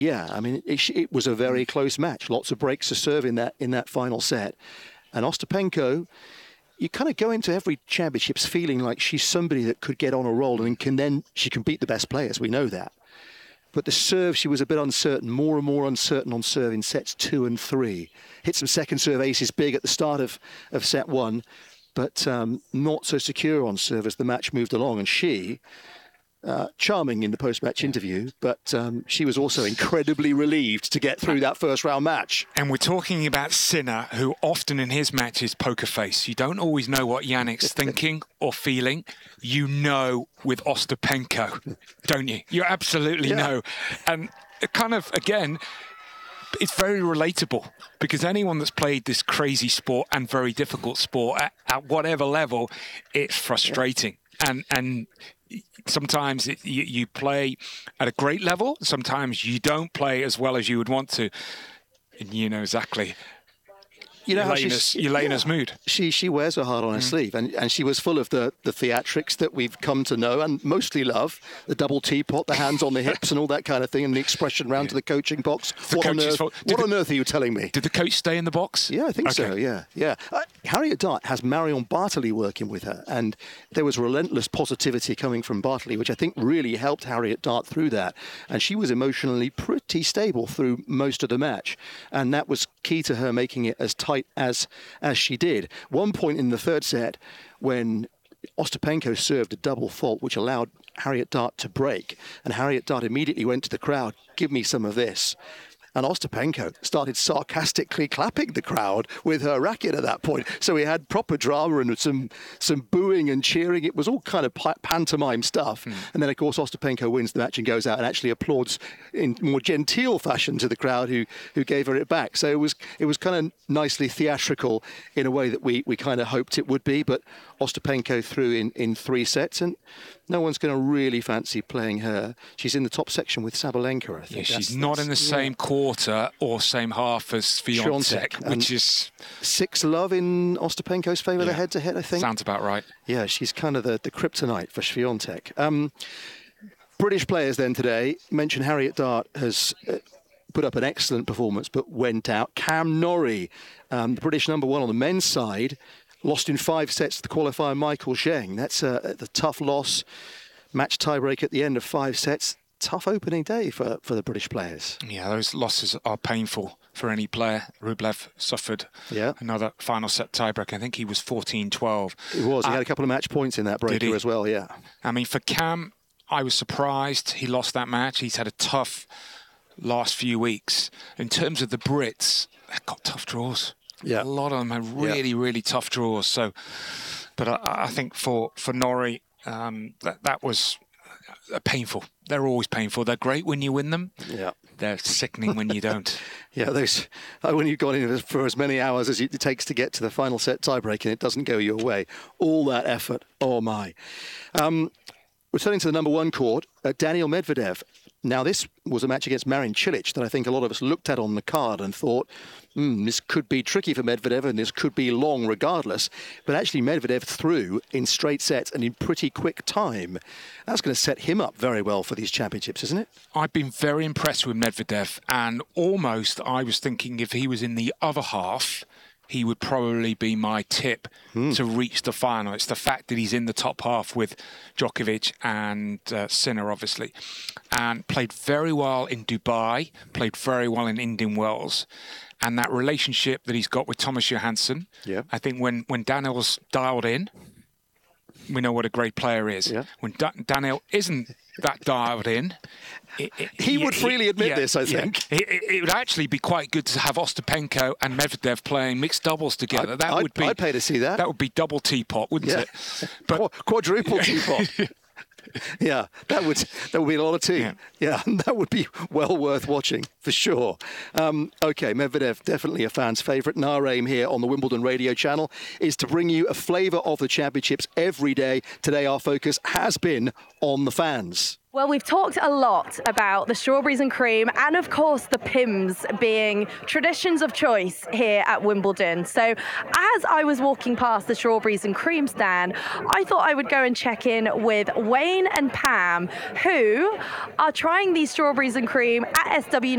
Yeah, I mean, it was a very close match. Lots of breaks to serve in that final set. And Ostapenko, you kind of go into every championships feeling like she's somebody that could get on a roll and she can beat the best players. We know that. But the serve, she was a bit uncertain, more and more uncertain on serve in sets 2 and 3. Hit some second serve aces big at the start of set 1, but not so secure on serve as the match moved along. And she... charming in the post-match interview, but she was also incredibly relieved to get through that first-round match. And we're talking about Sinner, who often in his matches poker face. You don't always know what Jannik's thinking or feeling. You know with Ostapenko, don't you? You absolutely know. And kind of, again, it's very relatable because anyone that's played this crazy sport and very difficult sport at whatever level, it's frustrating. And sometimes you play at a great level. Sometimes you don't play as well as you would want to. And you know exactly Yelena's mood. She wears her heart on her sleeve, and she was full of the theatrics that we've come to know and mostly love. The double teapot, the hands on the hips and all that kind of thing, and the expression round to the coaching box. What on earth are you telling me? Did the coach stay in the box? Yeah, I think so, yeah. Harriet Dart has Marion Bartoli working with her, and there was relentless positivity coming from Bartoli, which I think really helped Harriet Dart through that. And she was emotionally pretty stable through most of the match, and that was key to her making it as tight as she did. One point in the third set when Ostapenko served a double fault which allowed Harriet Dart to break, and Harriet Dart immediately went to the crowd, "Give me some of this." And Ostapenko started sarcastically clapping the crowd with her racket at that point. So we had proper drama and some booing and cheering. It was all kind of pantomime stuff. And then, of course, Ostapenko wins the match and goes out and actually applauds in more genteel fashion to the crowd who gave her it back. So it was kind of nicely theatrical in a way that we kind of hoped it would be. But Ostapenko threw in 3 sets, and no one's going to really fancy playing her. She's in the top section with Sabalenka, I think. Yeah, she's not in the same quarter or same half as Swiatek, which is 6-love in Ostapenko's favour, the head-to-head, I think. Sounds about right. Yeah, she's kind of the kryptonite for Swiatek. British players then today. Mentioned Harriet Dart has put up an excellent performance but went out. Cam Norrie, the British number 1 on the men's side, lost in 5 sets to the qualifier Michael Zheng. That's the tough loss. Match tiebreak at the end of 5 sets. Tough opening day for the British players. Yeah, those losses are painful for any player. Rublev suffered another final set tiebreak. I think he was 14-12. It was. He had a couple of match points in that breaker as well, yeah. I mean, for Cam, I was surprised he lost that match. He's had a tough last few weeks. In terms of the Brits, they've got tough draws. Yeah. A lot of them have really, really tough draws. So, but I think for Norrie, that was painful. They're always painful. They're great when you win them. Yeah. They're sickening when you don't. Yeah, those when you've gone in for as many hours as it takes to get to the final set tiebreak and it doesn't go your way. All that effort. Oh, my. Returning to the number 1 court, Daniil Medvedev. Now, this was a match against Marin Cilic that I think a lot of us looked at on the card and thought, this could be tricky for Medvedev and this could be long regardless. But actually, Medvedev threw in straight sets and in pretty quick time. That's going to set him up very well for these championships, isn't it? I've been very impressed with Medvedev, and almost I was thinking if he was in the other half, he would probably be my tip to reach the final. It's the fact that he's in the top half with Djokovic and Sinner, obviously, and played very well in Dubai, played very well in Indian Wells. And that relationship that he's got with Thomas Johansson, I think when Daniil's dialed in, we know what a great player is. Yeah. When Daniil isn't that dialed in, he would freely admit this, I think. It would actually be quite good to have Ostapenko and Medvedev playing mixed doubles together. I'd pay to see that. That would be double teapot, wouldn't it? But quadruple teapot. Yeah, that would be a lot of tea. Yeah, that would be well worth watching for sure. Okay, Medvedev, definitely a fan's favourite. And our aim here on the Wimbledon radio channel is to bring you a flavour of the championships every day. Today, our focus has been on the fans. Well, we've talked a lot about the strawberries and cream and, of course, the Pimm's being traditions of choice here at Wimbledon. So as I was walking past the strawberries and cream stand, I thought I would go and check in with Wayne and Pam, who are trying these strawberries and cream at SW